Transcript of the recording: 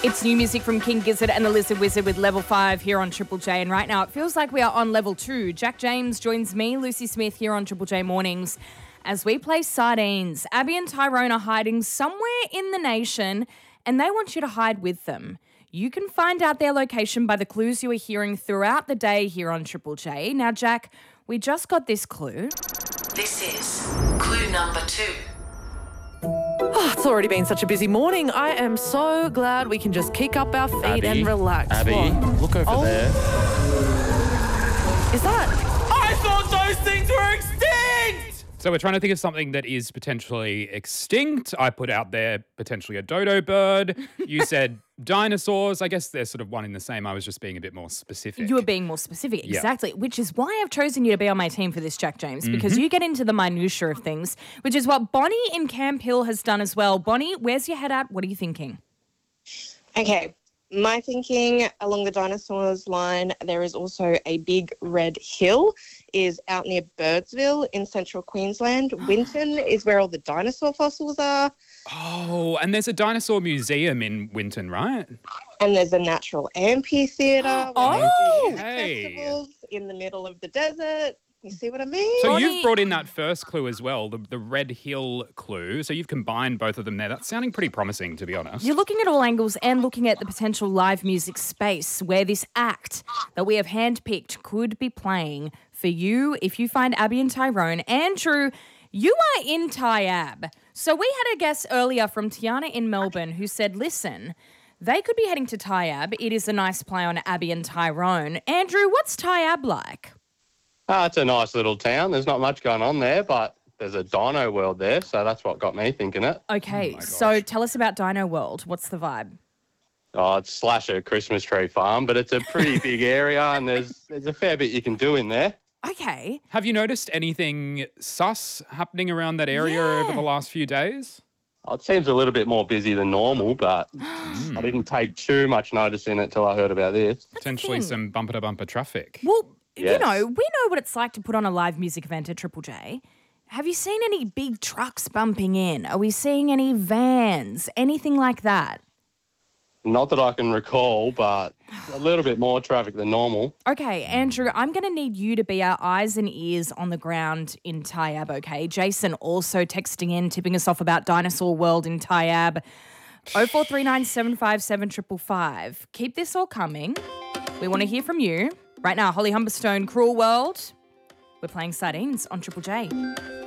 It's new music from King Gizzard and the Lizard Wizard with Level 5 here on Triple J. And right now it feels like we are on Level 2. Jack James joins me, Lucy Smith, here on Triple J Mornings as we play Sardines. Abby and Tyrone are hiding somewhere in the nation and they want you to hide with them. You can find out their location by the clues you are hearing throughout the day here on Triple J. Now, Jack, we just got this clue. This is clue number 2. Oh, it's already been such a busy morning. I am so glad we can just kick up our feet and relax. Abby, What? look over there. Is that? I thought those things were extinct! So we're trying to think of something that is potentially extinct. I put out there potentially a dodo bird. You said dinosaurs. I guess they're sort of one in the same. I was just being a bit more specific. You were being more specific, exactly, which is why I've chosen you to be on my team for this, Jack James, because you get into the minutiae of things, which is what Bonnie in Camp Hill has done as well. Bonnie, where's your head at? What are you thinking? Okay, my thinking along the dinosaurs line, there is also a big red hill, is out near Birdsville in central Queensland. Winton is where all the dinosaur fossils are. Oh, and there's a dinosaur museum in Winton, right? And there's a natural amphitheatre. Oh! Festivals in the middle of the desert. You see what I mean? So Bonnie- you've brought in that first clue as well, the Red Hill clue. So you've combined both of them there. That's sounding pretty promising, to be honest. You're looking at all angles and looking at the potential live music space where this act that we have handpicked could be playing for you if you find Abby and Tyrone. Andrew, you are in Tyab. So we had a guest earlier from Tiana in Melbourne who said, listen, they could be heading to Tyab. It is a nice play on Abby and Tyrone. Andrew, what's Tyab like? It's a nice little town. There's not much going on there, but there's a dino world there, so that's what got me thinking it. Okay, so tell us about Dino World. What's the vibe? Oh, it's slash a Christmas tree farm, but it's a pretty big area and there's a fair bit you can do in there. Okay. Have you noticed anything sus happening around that area over the last few days? Oh, it seems a little bit more busy than normal, but I didn't take too much notice in it till I heard about this. Potentially thing. some bumper-to-bumper traffic. Well, Yes. you know, we know what it's like to put on a live music event at Triple J. Have you seen any big trucks bumping in? Are we seeing any vans? Anything like that? Not that I can recall, but a little bit more traffic than normal. Okay, Andrew, I'm going to need you to be our eyes and ears on the ground in Tyab, okay? Jason also texting in, tipping us off about Dinosaur World in Tyab. 0439 757 555. Keep this all coming. We want to hear from you. Right now, Holly Humberstone, Cruel World. We're playing Sardines on Triple J.